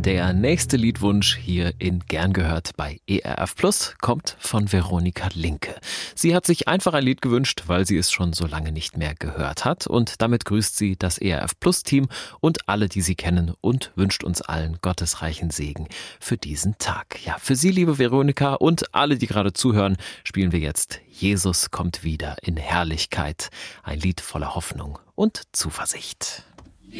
Der nächste Liedwunsch hier in Gern gehört bei ERF Plus kommt von Veronika Linke. Sie hat sich einfach ein Lied gewünscht, weil sie es schon so lange nicht mehr gehört hat. Und damit grüßt sie das ERF Plus Team und alle, die sie kennen, und wünscht uns allen gottesreichen Segen für diesen Tag. Ja, für Sie, liebe Veronika, und alle, die gerade zuhören, spielen wir jetzt Jesus kommt wieder in Herrlichkeit. Ein Lied voller Hoffnung und Zuversicht.